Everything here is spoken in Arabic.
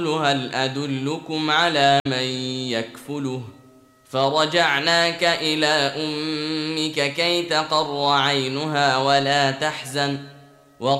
هل أدلكم على من يكفله فرجعناك إلى أمك كي تقر عينها ولا تحزن